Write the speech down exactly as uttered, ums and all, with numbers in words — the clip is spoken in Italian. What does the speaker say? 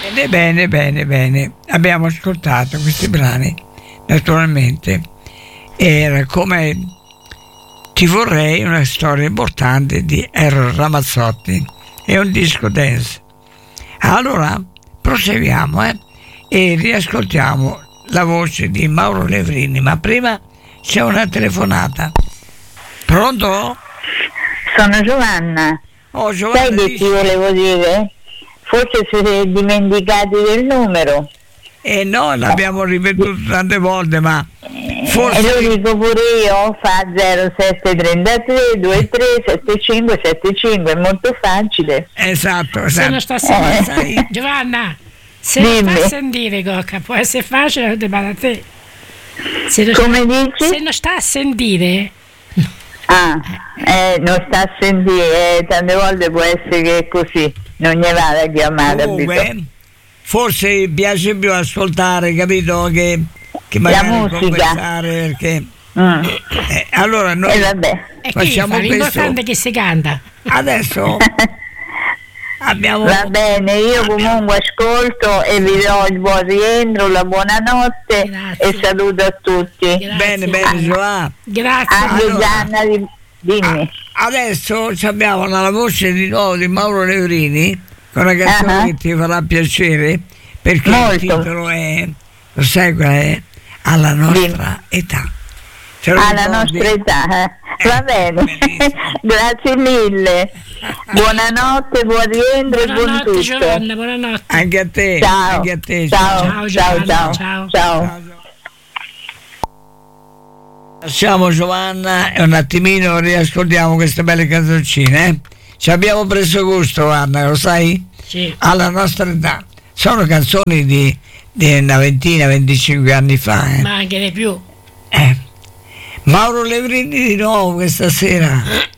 Bene, bene, bene, bene. Abbiamo ascoltato questi brani, naturalmente. Era come Ti vorrei, una storia importante di Eros Ramazzotti. È un disco dance. Allora, proseguiamo eh, e riascoltiamo la voce di Mauro Levrini, ma prima c'è una telefonata. Pronto? Sono Giovanna. Oh, Giovanna, sai che ti volevo dire? Forse siete dimenticati del numero. Eh no, l'abbiamo ripetuto tante volte, ma forse... E lo dico pure io, fa zero sette trentatré ventitré settantacinque settantacinque, è molto facile. Esatto, esatto. Se non sta a Eh. sentire, Giovanna, se Dimmi. non sta a sentire, Cocca, può essere facile, lo a te. Se non Come sta, dici? Se non sta a sentire, Ah, eh, non sta a sentire, eh, tante volte può essere che è così, non ne vada a chiamare. Comunque, forse piace più ascoltare, capito? Che, che magari La musica. conversare, perché... Mm. Eh, allora noi E vabbè. e chi facciamo fa? questo L'importante è che si canta. adesso. Abbiamo... Va bene, io comunque ascolto e vi do il buon rientro, la buonanotte. Grazie. E saluto a tutti. Grazie. Bene, bene, Giovanna. Grazie. Anche Allora. Gianna, di- dimmi. Adesso abbiamo la voce di nuovo di Mauro Levrini con una canzone Ah. che ti farà piacere, perché Molto. il titolo è, lo sai qual è? Alla nostra età. Ce lo Alla ricordi? nostra età, eh. Va Eh, bene. bellissimo. Grazie mille. Buonanotte, buon rientro e buon Buonanotte tutto. Giovanna, buonanotte. Anche a te, Ciao. anche a te. Ciao, Ciao, ciao, Giovanna, ciao. ciao. Ciao. Lasciamo Giovanna e un attimino riascoltiamo queste belle canzoncine. Eh? Ci abbiamo preso gusto, Anna, lo sai? Sì. Alla nostra età. Sono canzoni di, di una ventina, venticinque anni fa. Eh? Ma anche di più. Eh. Mauro Levrini di nuovo questa sera.